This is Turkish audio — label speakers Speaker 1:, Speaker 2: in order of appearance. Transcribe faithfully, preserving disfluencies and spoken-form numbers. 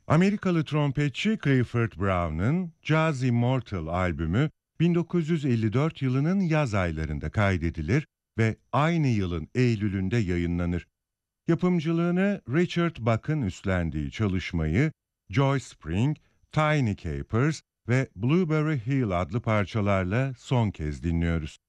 Speaker 1: Amerikalı trompetçi Clifford Brown'un Jazz Immortal albümü bin dokuz yüz elli dört yılının yaz aylarında kaydedilir ve aynı yılın Eylül'ünde yayınlanır. Yapımcılığını Richard Bach'ın üstlendiği çalışmayı Joy Spring, Tiny Capers ve Blueberry Hill adlı parçalarla son kez dinliyoruz.